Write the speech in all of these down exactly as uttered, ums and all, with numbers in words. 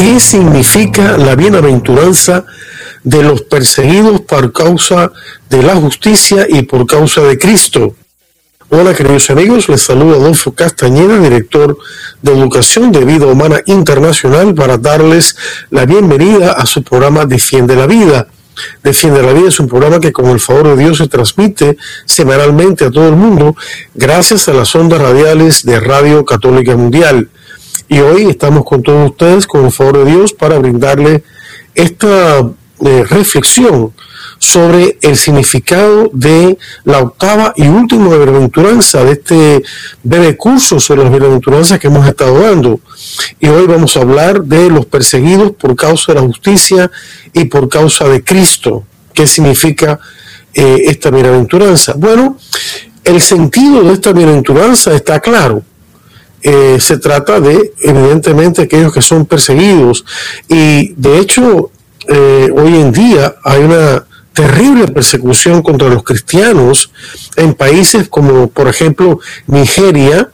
¿Qué significa la bienaventuranza de los perseguidos por causa de la justicia y por causa de Cristo? Hola, queridos amigos, les saluda Adolfo Castañeda, director de Educación de Vida Humana Internacional, para darles la bienvenida a su programa Defiende la Vida. Defiende la Vida es un programa que con el favor de Dios se transmite semanalmente a todo el mundo gracias a las ondas radiales de Radio Católica Mundial. Y hoy estamos con todos ustedes, con el favor de Dios, para brindarle esta eh, reflexión sobre el significado de la octava y última bienaventuranza de este breve curso sobre las bienaventuranzas que hemos estado dando. Y hoy vamos a hablar de los perseguidos por causa de la justicia y por causa de Cristo. ¿Qué significa eh, esta bienaventuranza? Bueno, el sentido de esta bienaventuranza está claro. Eh, se trata de, evidentemente, aquellos que son perseguidos. Y, de hecho, eh, hoy en día hay una terrible persecución contra los cristianos en países como, por ejemplo, Nigeria,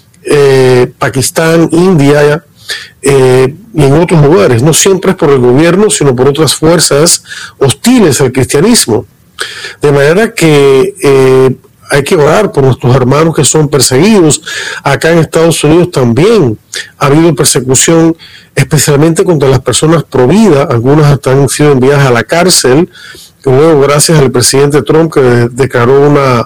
eh, Pakistán, India eh, y en otros lugares. No siempre es por el gobierno, sino por otras fuerzas hostiles al cristianismo. De manera que eh, hay que orar por nuestros hermanos que son perseguidos. Acá en Estados Unidos también ha habido persecución, especialmente contra las personas pro vida. Algunas hasta han sido enviadas a la cárcel. Luego, gracias al presidente Trump, que declaró una,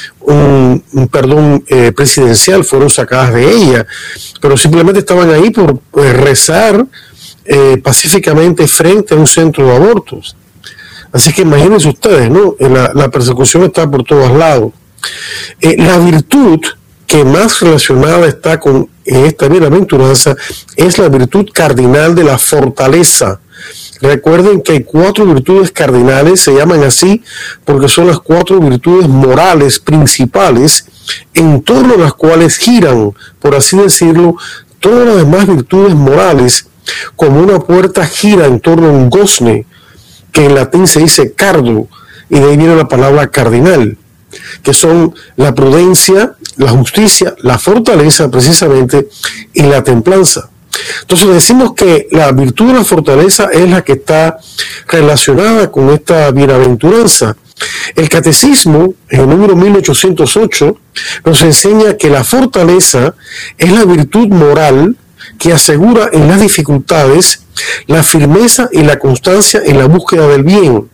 un, un perdón eh, presidencial, fueron sacadas de ella. Pero simplemente estaban ahí por pues, rezar eh, pacíficamente frente a un centro de abortos. Así que imagínense ustedes, ¿no? La, la persecución está por todos lados. Eh, la virtud que más relacionada está con esta bienaventuranza es la virtud cardinal de la fortaleza. Recuerden que hay cuatro virtudes cardinales, se llaman así porque son las cuatro virtudes morales principales en torno a las cuales giran, por así decirlo, todas las demás virtudes morales, como una puerta gira en torno a un gozne, que en latín se dice cardo, y de ahí viene la palabra cardinal, que son la prudencia, la justicia, la fortaleza precisamente, y la templanza. Entonces decimos que la virtud de la fortaleza es la que está relacionada con esta bienaventuranza. El catecismo, en el número mil ochocientos ocho, nos enseña que la fortaleza es la virtud moral que asegura en las dificultades la firmeza y la constancia en la búsqueda del bien.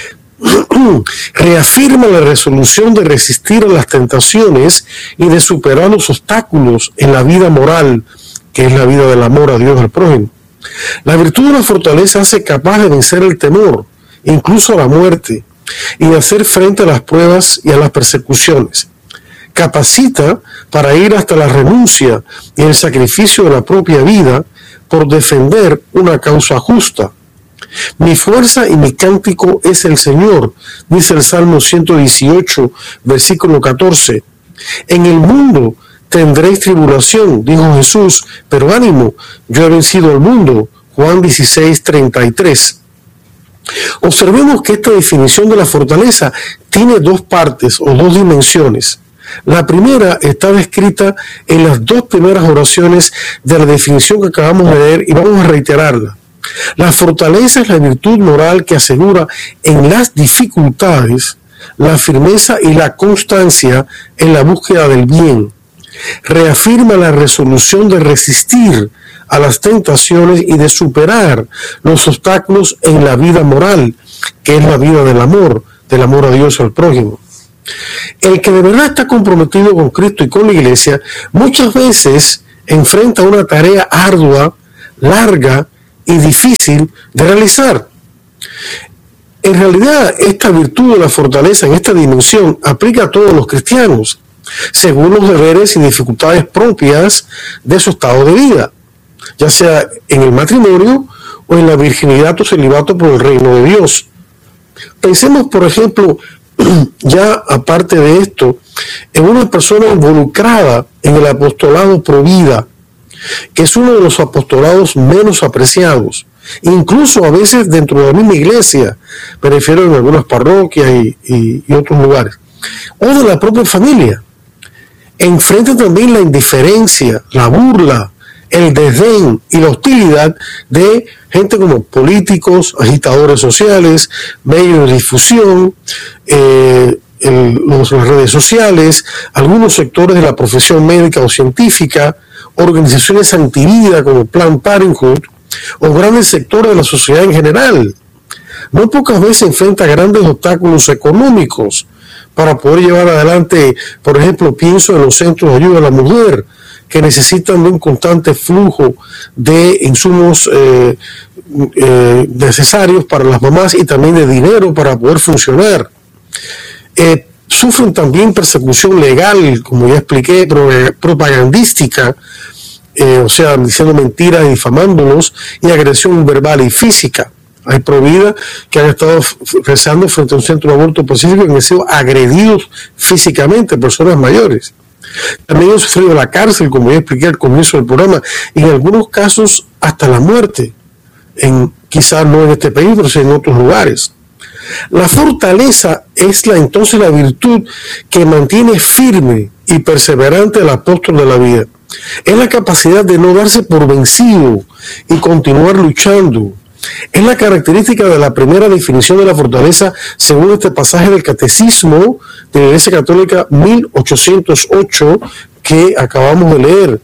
Reafirma la resolución de resistir a las tentaciones y de superar los obstáculos en la vida moral, que es la vida del amor a Dios y al prójimo. La virtud de la fortaleza hace capaz de vencer el temor, incluso a la muerte, y de hacer frente a las pruebas y a las persecuciones. Capacita para ir hasta la renuncia y el sacrificio de la propia vida por defender una causa justa. Mi fuerza y mi cántico es el Señor, dice el Salmo ciento dieciocho, versículo catorce. En el mundo tendréis tribulación, dijo Jesús, pero ánimo, yo he vencido al mundo. Juan dieciséis, treinta y tres. Observemos que esta definición de la fortaleza tiene dos partes o dos dimensiones. La primera está descrita en las dos primeras oraciones de la definición que acabamos de leer y vamos a reiterarla. La fortaleza es la virtud moral que asegura en las dificultades la firmeza y la constancia en la búsqueda del bien. Reafirma la resolución de resistir a las tentaciones y de superar los obstáculos en la vida moral, que es la vida del amor, del amor a Dios y al prójimo. El que de verdad está comprometido con Cristo y con la Iglesia, muchas veces enfrenta una tarea ardua, larga y difícil de realizar. En realidad, esta virtud de la fortaleza en esta dimensión aplica a todos los cristianos, según los deberes y dificultades propias de su estado de vida, ya sea en el matrimonio o en la virginidad o celibato por el reino de Dios. Pensemos, por ejemplo, ya aparte de esto, en una persona involucrada en el apostolado pro vida, que es uno de los apostolados menos apreciados, incluso a veces dentro de la misma iglesia, me refiero en algunas parroquias y, y, y otros lugares, o de la propia familia. Enfrenta también la indiferencia, la burla, el desdén y la hostilidad de gente como políticos, agitadores sociales, medios de difusión, eh, el, los, las redes sociales, algunos sectores de la profesión médica o científica, organizaciones antivida como Planned Parenthood, o grandes sectores de la sociedad en general. No pocas veces enfrenta grandes obstáculos económicos para poder llevar adelante, por ejemplo, pienso en los centros de ayuda a la mujer, que necesitan de un constante flujo de insumos eh, eh, necesarios para las mamás y también de dinero para poder funcionar. Eh, sufren también persecución legal, como ya expliqué, propagandística, eh, o sea, diciendo mentiras y difamándolos, y agresión verbal y física. Hay Provida que han estado rezando frente a un centro de aborto pacífico y han sido agredidos físicamente, personas mayores. También han sufrido la cárcel, como ya expliqué al comienzo del programa, y en algunos casos hasta la muerte, en, quizás no en este país, pero sí en otros lugares. La fortaleza es la, entonces la virtud que mantiene firme y perseverante al apóstol de la vida. Es la capacidad de no darse por vencido y continuar luchando. Es la característica de la primera definición de la fortaleza según este pasaje del Catecismo de la Iglesia Católica mil ochocientos ocho que acabamos de leer.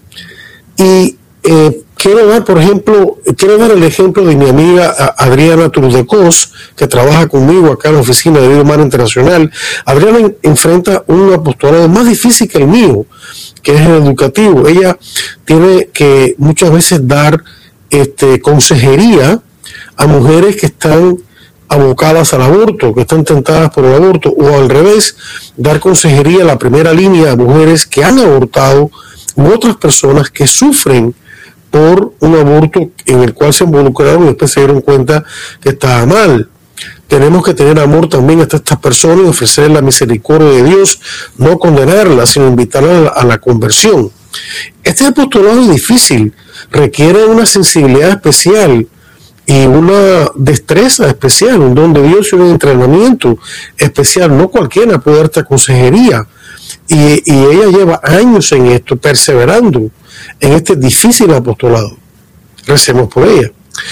Y eh, quiero dar, por ejemplo, quiero dar el ejemplo de mi amiga Adriana Trudecos, que trabaja conmigo acá en la Oficina de Vida Humana Internacional. Adriana en, enfrenta un apostolado más difícil que el mío, que es el educativo. Ella tiene que muchas veces dar este, consejería a mujeres que están abocadas al aborto, que están tentadas por el aborto, o al revés, dar consejería a la primera línea a mujeres que han abortado u otras personas que sufren por un aborto en el cual se involucraron y después se dieron cuenta que estaba mal. Tenemos que tener amor también hasta estas personas y ofrecer la misericordia de Dios, no condenarlas, sino invitarlas a la, a la conversión. Este apostolado es difícil, requiere una sensibilidad especial y una destreza especial, un don de Dios y un entrenamiento especial. No cualquiera puede darte consejería, y, y ella lleva años en esto, perseverando en este difícil apostolado. Recemos por ella.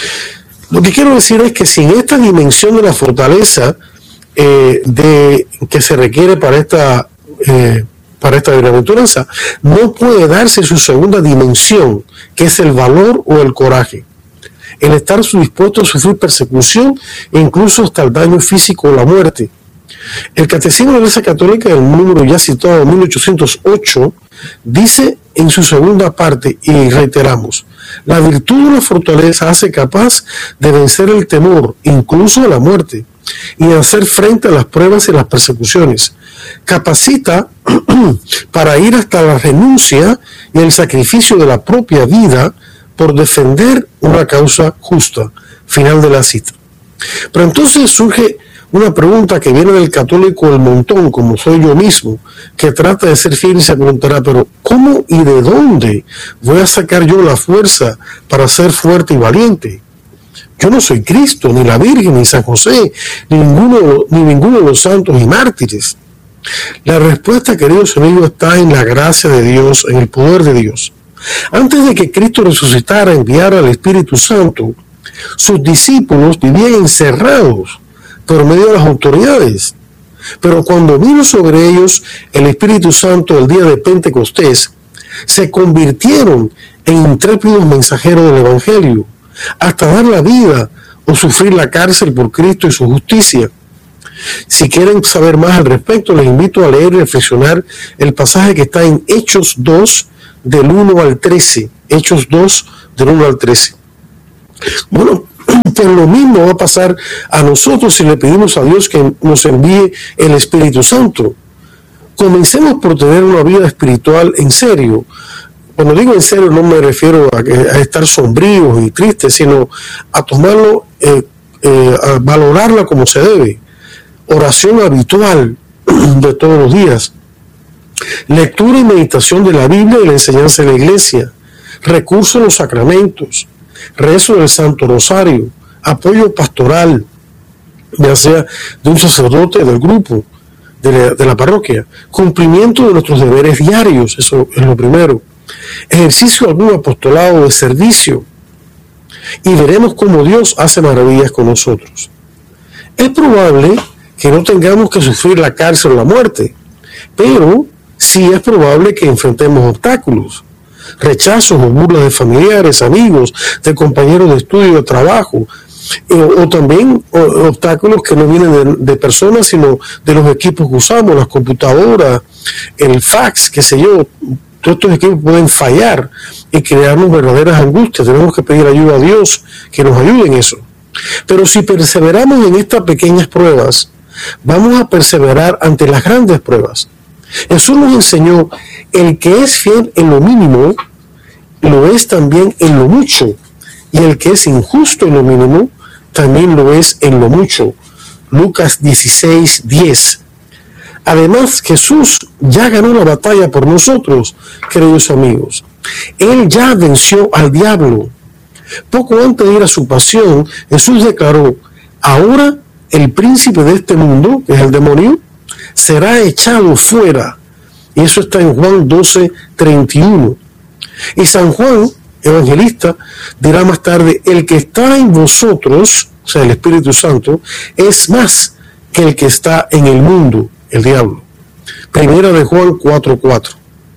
Lo que quiero decir es que sin esta dimensión de la fortaleza eh, de, que se requiere para esta eh, para esta bienaventuranza, no puede darse su segunda dimensión, que es el valor o el coraje. El estar dispuesto a sufrir persecución e incluso hasta el daño físico o la muerte. El Catecismo de la Iglesia Católica, el número ya citado, mil ochocientos ocho, dice en su segunda parte, y reiteramos, la virtud de la fortaleza hace capaz de vencer el temor, incluso la muerte, y de hacer frente a las pruebas y las persecuciones. Capacita para ir hasta la renuncia y el sacrificio de la propia vida por defender una causa justa. Final de la cita. Pero entonces surge una pregunta que viene del católico del montón, como soy yo mismo, que trata de ser fiel y se preguntará, pero ¿cómo y de dónde voy a sacar yo la fuerza para ser fuerte y valiente? Yo no soy Cristo, ni la Virgen, ni San José, ni ninguno, ni ninguno de los santos y mártires. La respuesta, queridos amigos, está en la gracia de Dios, en el poder de Dios. Antes de que Cristo resucitara, enviara al Espíritu Santo, sus discípulos vivían encerrados por medio de las autoridades. Pero cuando vino sobre ellos el Espíritu Santo el día de Pentecostés, se convirtieron en intrépidos mensajeros del Evangelio, hasta dar la vida o sufrir la cárcel por Cristo y su justicia. Si quieren saber más al respecto, les invito a leer y reflexionar el pasaje que está en Hechos dos, del uno al trece. Hechos dos, del uno al trece. Bueno, pues lo mismo va a pasar a nosotros si le pedimos a Dios que nos envíe el Espíritu Santo. Comencemos por tener una vida espiritual en serio. Cuando digo en serio no me refiero a, a estar sombríos y tristes, sino a tomarlo, eh, eh, a valorarla como se debe. Oración habitual de todos los días. Lectura y meditación de la Biblia y la enseñanza de la Iglesia. Recurso en los sacramentos. Rezo del Santo Rosario. Apoyo pastoral, ya sea de un sacerdote del grupo, de la, de la parroquia. Cumplimiento de nuestros deberes diarios, eso es lo primero. ejercicio de algún apostolado de servicio, y veremos cómo Dios hace maravillas con nosotros. Es probable que no tengamos que sufrir la cárcel o la muerte, pero sí es probable que enfrentemos obstáculos, rechazos o burlas de familiares, amigos, de compañeros de estudio, de trabajo, o, o también o, obstáculos que no vienen de, de personas, sino de los equipos que usamos, las computadoras, el fax, qué sé yo. Todos estos equipos pueden fallar y crearnos verdaderas angustias. Tenemos que pedir ayuda a Dios que nos ayude en eso. Pero si perseveramos en estas pequeñas pruebas, vamos a perseverar ante las grandes pruebas. Jesús nos enseñó: el que es fiel en lo mínimo, lo es también en lo mucho. Y el que es injusto en lo mínimo, también lo es en lo mucho. Lucas dieciséis, diez. Además, Jesús ya ganó la batalla por nosotros, queridos amigos. Él ya venció al diablo. Poco antes de ir a su pasión, Jesús declaró: ahora el príncipe de este mundo, que es el demonio, será echado fuera. Y eso está en Juan doce, treinta y uno. Y San Juan, evangelista, dirá más tarde: el que está en vosotros, o sea, el Espíritu Santo, es más que el que está en el mundo, el diablo. Primera de Juan cuatro, cuatro.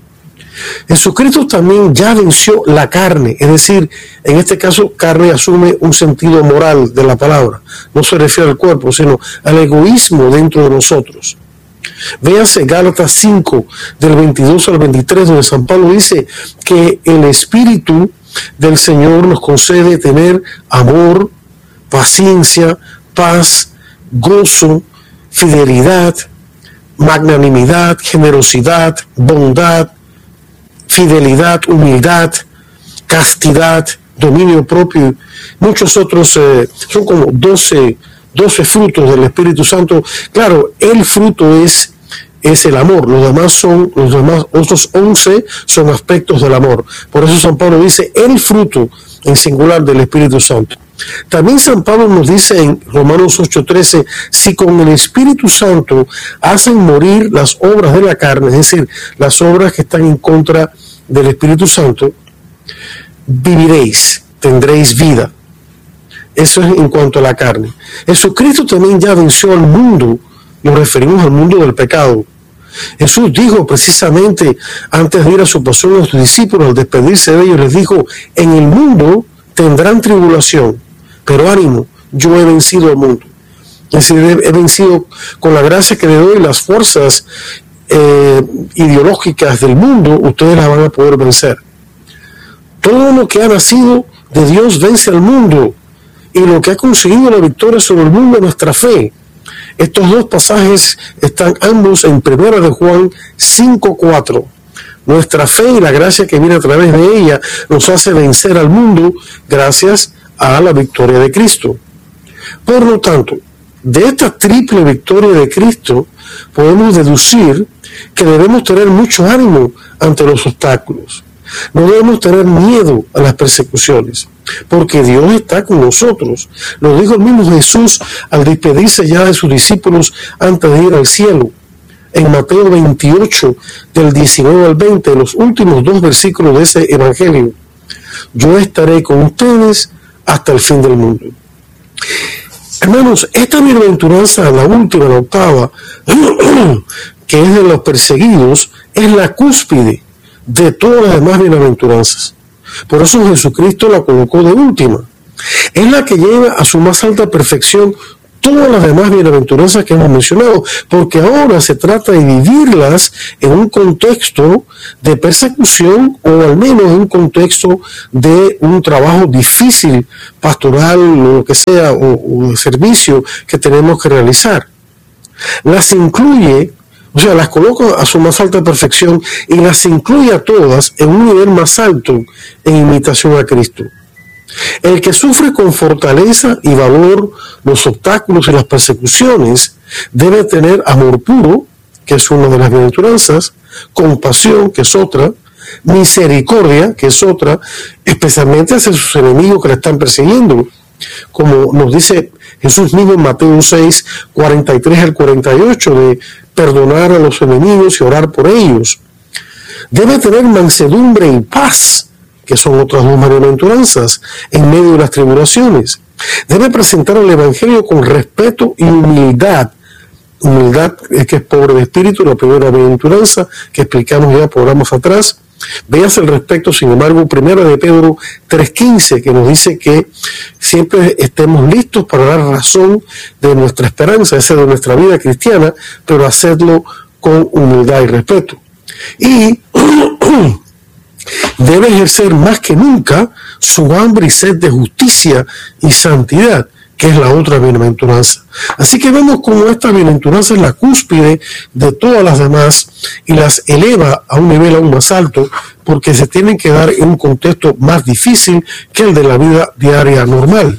Jesucristo también ya venció la carne, es decir, en este caso carne asume un sentido moral de la palabra, no se refiere al cuerpo, sino al egoísmo dentro de nosotros. Véase Gálatas cinco, del veintidós al veintitrés, donde San Pablo dice que el Espíritu del Señor nos concede tener amor, paciencia, paz, gozo, fidelidad, magnanimidad, generosidad, bondad, fidelidad, humildad, castidad, dominio propio. Muchos otros, eh, son como doce, doce frutos del Espíritu Santo. Claro, el fruto es, es el amor. Los demás son, los demás, otros once son aspectos del amor. Por eso San Pablo dice el fruto en singular del Espíritu Santo. También San Pablo nos dice en Romanos ocho, trece, si con el Espíritu Santo hacen morir las obras de la carne, es decir, las obras que están en contra del Espíritu Santo, viviréis, tendréis vida. Eso es en cuanto a la carne. Jesucristo también ya venció al mundo, nos referimos al mundo del pecado. Jesús dijo precisamente antes de ir a su pasión a sus discípulos, al despedirse de ellos, les dijo: en el mundo tendrán tribulación, pero ánimo, yo he vencido al mundo. Es decir, he, he vencido con la gracia que le doy las fuerzas eh, ideológicas del mundo, ustedes las van a poder vencer. Todo lo que ha nacido de Dios vence al mundo, y lo que ha conseguido la victoria sobre el mundo es nuestra fe. Estos dos pasajes están ambos en Primera de Juan cinco, cuatro. Nuestra fe y la gracia que viene a través de ella nos hace vencer al mundo gracias a la victoria de Cristo. Por lo tanto, de esta triple victoria de Cristo podemos deducir que debemos tener mucho ánimo ante los obstáculos. No debemos tener miedo a las persecuciones, porque Dios está con nosotros. Lo dijo el mismo Jesús al despedirse ya de sus discípulos antes de ir al cielo. En Mateo veintiocho, del diecinueve al veinte, los últimos dos versículos de ese evangelio: yo estaré con ustedes hasta el fin del mundo. Hermanos, esta bienaventuranza, la última, la octava, que es de los perseguidos, es la cúspide de todas las demás bienaventuranzas. Por eso Jesucristo la colocó de última. Es la que lleva a su más alta perfección todas las demás bienaventuranzas que hemos mencionado, porque ahora se trata de vivirlas en un contexto de persecución, o al menos en un contexto de un trabajo difícil, pastoral, o lo que sea, o, o de servicio que tenemos que realizar. Las incluye, o sea, las coloca a su más alta perfección y las incluye a todas en un nivel más alto en imitación a Cristo. El que sufre con fortaleza y valor los obstáculos y las persecuciones debe tener amor puro, que es una de las bienaventuranzas, compasión, que es otra, misericordia, que es otra, especialmente hacia sus enemigos que le están persiguiendo, como nos dice Jesús mismo en Mateo seis, cuarenta y tres al cuarenta y ocho, de perdonar a los enemigos y orar por ellos. Debe tener mansedumbre y paz, que son otras dos bienaventuranzas, en medio de las tribulaciones. Debe presentar el Evangelio con respeto y humildad. Humildad es que es pobre de espíritu, la primera bienaventuranza que explicamos ya programas atrás. Veas al respecto, sin embargo, primera de Pedro tres quince, que nos dice que siempre estemos listos para dar razón de nuestra esperanza, esa de nuestra vida cristiana, pero hacerlo con humildad y respeto. Y debe ejercer más que nunca su hambre y sed de justicia y santidad, que es la otra bienaventuranza. Así que vemos cómo esta bienaventuranza es la cúspide de todas las demás y las eleva a un nivel aún más alto, porque se tienen que dar en un contexto más difícil que el de la vida diaria normal.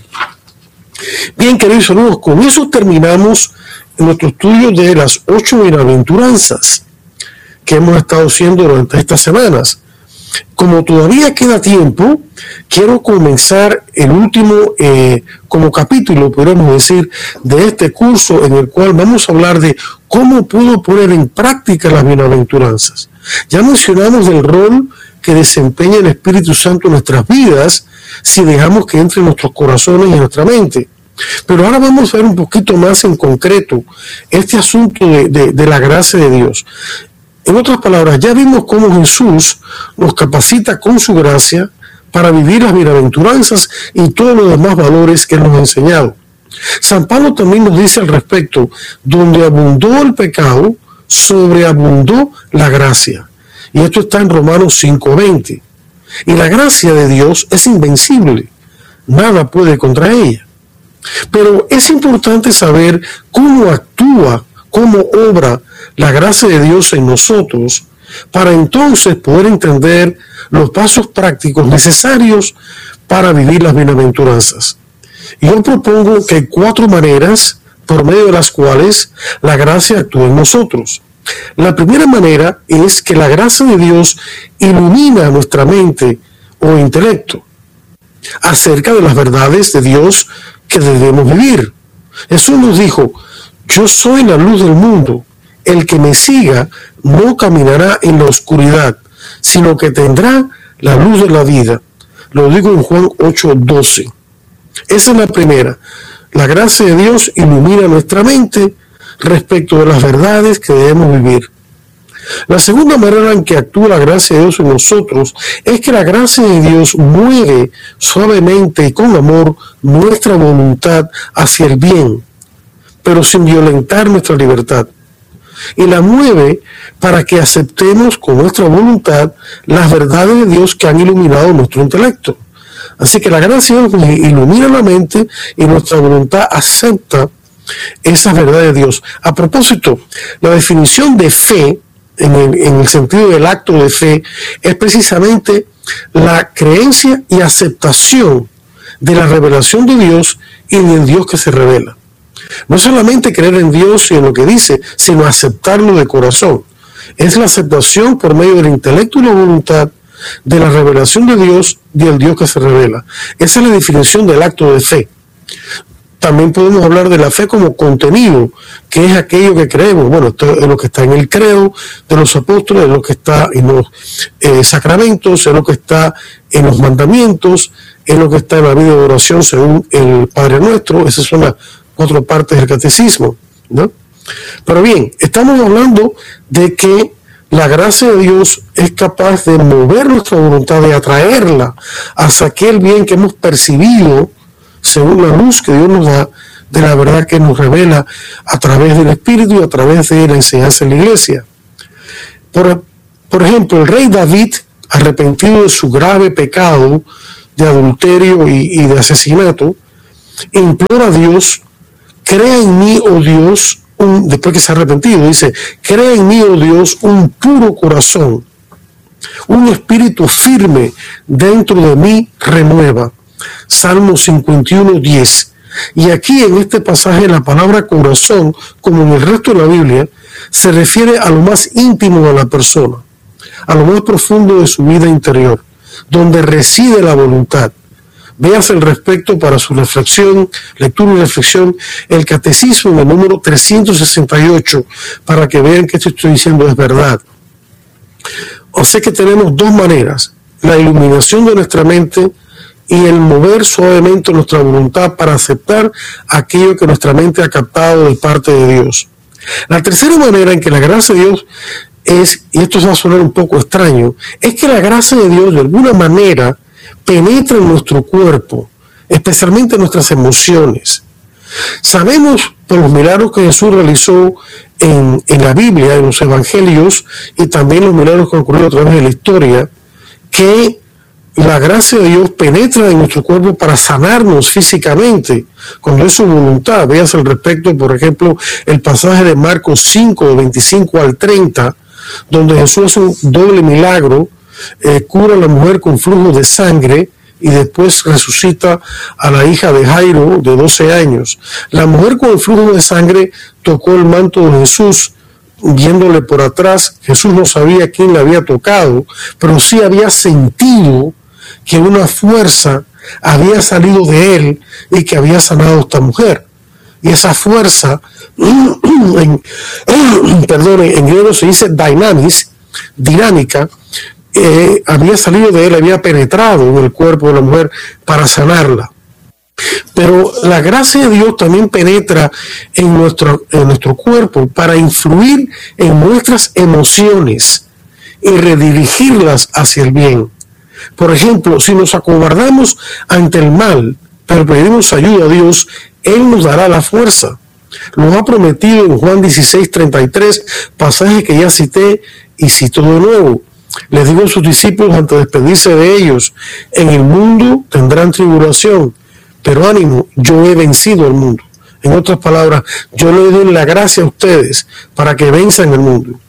Bien, queridos amigos, con eso terminamos nuestro estudio de las ocho bienaventuranzas que hemos estado haciendo durante estas semanas. Como todavía queda tiempo, quiero comenzar el último eh, como capítulo, podríamos decir, de este curso, en el cual vamos a hablar de cómo puedo poner en práctica las bienaventuranzas. Ya mencionamos del rol que desempeña el Espíritu Santo en nuestras vidas si dejamos que entre en nuestros corazones y en nuestra mente. Pero ahora vamos a ver un poquito más en concreto este asunto de, de, de la gracia de Dios. En otras palabras, ya vimos cómo Jesús nos capacita con su gracia para vivir las bienaventuranzas y todos los demás valores que Él nos ha enseñado. San Pablo también nos dice al respecto, donde abundó el pecado, sobreabundó la gracia. Y esto está en Romanos cinco veinte. Y la gracia de Dios es invencible, nada puede contra ella. Pero es importante saber cómo actúa, cómo obra la gracia de Dios en nosotros, para entonces poder entender los pasos prácticos necesarios para vivir las bienaventuranzas. Y yo propongo que hay cuatro maneras por medio de las cuales la gracia actúa en nosotros. La primera manera es que la gracia de Dios ilumina nuestra mente o intelecto acerca de las verdades de Dios que debemos vivir. Jesús nos dijo, yo soy la luz del mundo. El que me siga no caminará en la oscuridad, sino que tendrá la luz de la vida. Lo digo en Juan ocho doce. Esa es la primera. La gracia de Dios ilumina nuestra mente respecto de las verdades que debemos vivir. La segunda manera en que actúa la gracia de Dios en nosotros es que la gracia de Dios mueve suavemente y con amor nuestra voluntad hacia el bien, pero sin violentar nuestra libertad. Y la mueve para que aceptemos con nuestra voluntad las verdades de Dios que han iluminado nuestro intelecto. Así que la gracia de Dios ilumina la mente y nuestra voluntad acepta esas verdades de Dios. A propósito, la definición de fe, en el, en el sentido del acto de fe, es precisamente la creencia y aceptación de la revelación de Dios y del Dios que se revela. No solamente creer en Dios y en lo que dice, sino aceptarlo de corazón. Es la aceptación por medio del intelecto y la voluntad de la revelación de Dios y del Dios que se revela. Esa es la definición del acto de fe. También podemos hablar de la fe como contenido, que es aquello que creemos. Bueno, esto es lo que está en el credo de los apóstoles, es lo que está en los eh, sacramentos, es lo que está en los mandamientos, es lo que está en la vida de oración según el Padre Nuestro. Esas son las cuatro partes del catecismo, ¿no? Pero bien, estamos hablando de que la gracia de Dios es capaz de mover nuestra voluntad, de atraerla hacia aquel bien que hemos percibido según la luz que Dios nos da de la verdad que nos revela a través del Espíritu y a través de la enseñanza en la iglesia. Por, por ejemplo, el rey David, arrepentido de su grave pecado de adulterio y, y de asesinato, implora a Dios, crea en mí, oh Dios, un, después que se ha arrepentido, dice, crea en mí, oh Dios, un puro corazón, un espíritu firme dentro de mí renueva. Salmo cincuenta y uno, diez. Y aquí en este pasaje la palabra corazón, como en el resto de la Biblia, se refiere a lo más íntimo de la persona, a lo más profundo de su vida interior, donde reside la voluntad. Veas al respecto para su reflexión, lectura y reflexión, el catecismo en el número trescientos sesenta y ocho, para que vean que esto estoy diciendo es verdad. O sea que tenemos dos maneras: la iluminación de nuestra mente y el mover suavemente nuestra voluntad para aceptar aquello que nuestra mente ha captado de parte de Dios. La tercera manera en que la gracia de Dios es, y esto va a sonar un poco extraño, es que la gracia de Dios de alguna manera penetra en nuestro cuerpo, especialmente en nuestras emociones. Sabemos por los milagros que Jesús realizó en, en la Biblia, en los evangelios, y también los milagros que han ocurrido a través de la historia, que la gracia de Dios penetra en nuestro cuerpo para sanarnos físicamente, cuando es su voluntad. Veas al respecto, por ejemplo, el pasaje de Marcos cinco, de veinticinco al treinta, donde Jesús hace un doble milagro, eh, cura a la mujer con flujo de sangre y después resucita a la hija de Jairo de doce años. La mujer con el flujo de sangre tocó el manto de Jesús, viéndole por atrás. Jesús no sabía quién le había tocado, pero sí había sentido que una fuerza había salido de él y que había sanado a esta mujer. Y esa fuerza, en, perdón, en griego se dice dynamis, dinámica, eh, había salido de él, había penetrado en el cuerpo de la mujer para sanarla. Pero la gracia de Dios también penetra en nuestro, en nuestro cuerpo para influir en nuestras emociones y redirigirlas hacia el bien. Por ejemplo, si nos acobardamos ante el mal, pero pedimos ayuda a Dios, Él nos dará la fuerza. Lo ha prometido en Juan dieciséis, treinta y tres, pasaje que ya cité y cito de nuevo. Les digo a sus discípulos antes de despedirse de ellos: en el mundo tendrán tribulación, pero ánimo, yo he vencido al mundo. En otras palabras, yo le doy la gracia a ustedes para que venzan el mundo.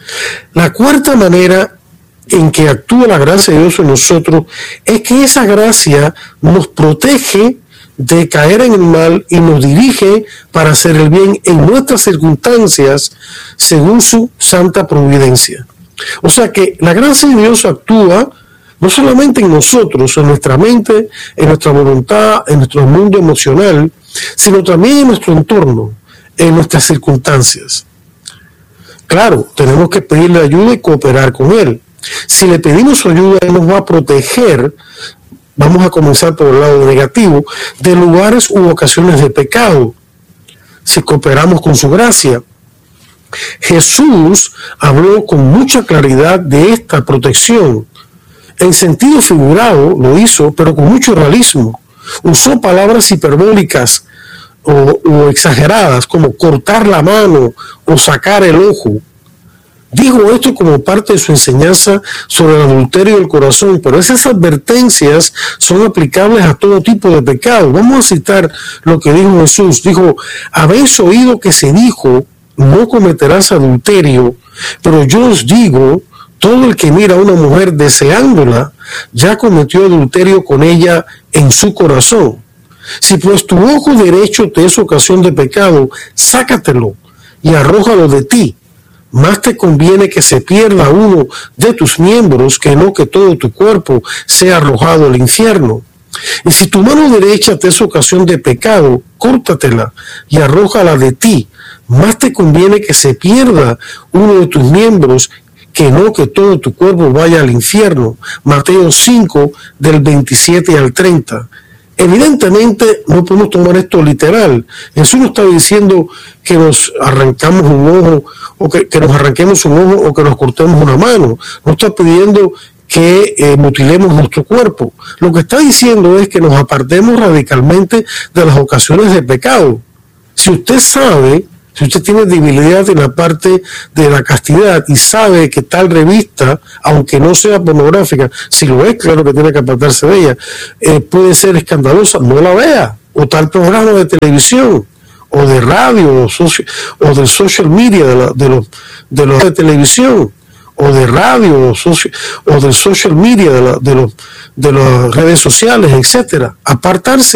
La cuarta manera en que actúa la gracia de Dios en nosotros es que esa gracia nos protege de caer en el mal y nos dirige para hacer el bien en nuestras circunstancias según su santa providencia. O sea que la gracia de Dios actúa no solamente en nosotros, en nuestra mente, en nuestra voluntad, en nuestro mundo emocional, sino también en nuestro entorno, en nuestras circunstancias. Claro, tenemos que pedirle ayuda y cooperar con Él. Si le pedimos su ayuda, Él nos va a proteger. Vamos a comenzar por el lado negativo, de lugares u ocasiones de pecado, si cooperamos con su gracia. Jesús habló con mucha claridad de esta protección. En sentido figurado lo hizo, pero con mucho realismo. Usó palabras hiperbólicas o, o exageradas, como cortar la mano o sacar el ojo. Digo esto como parte de su enseñanza sobre el adulterio del corazón, pero esas advertencias son aplicables a todo tipo de pecado. Vamos a citar lo que dijo Jesús. Dijo: habéis oído que se dijo, no cometerás adulterio, pero yo os digo, todo el que mira a una mujer deseándola, ya cometió adulterio con ella en su corazón. Si pues tu ojo derecho te es ocasión de pecado, sácatelo y arrójalo de ti. Más te conviene que se pierda uno de tus miembros que no que todo tu cuerpo sea arrojado al infierno. Y si tu mano derecha te es ocasión de pecado, córtatela y arrójala de ti. Más te conviene que se pierda uno de tus miembros que no que todo tu cuerpo vaya al infierno. Mateo cinco, del veintisiete al treinta. Evidentemente no podemos tomar esto literal. Jesús no está diciendo que nos arrancamos un ojo o que, que nos arranquemos un ojo o que nos cortemos una mano. No está pidiendo que eh, mutilemos nuestro cuerpo. Lo que está diciendo es que nos apartemos radicalmente de las ocasiones de pecado. Si usted sabe, si usted tiene debilidad en la parte de la castidad y sabe que tal revista, aunque no sea pornográfica, si lo es, claro que tiene que apartarse de ella, eh, puede ser escandalosa, no la vea. O tal programa de televisión, o de radio, o, socio, o de social media, de, la, de los de los de televisión, o de radio, o, socio, o del social media, de, la, de, los, de las redes sociales, etcétera. Apartarse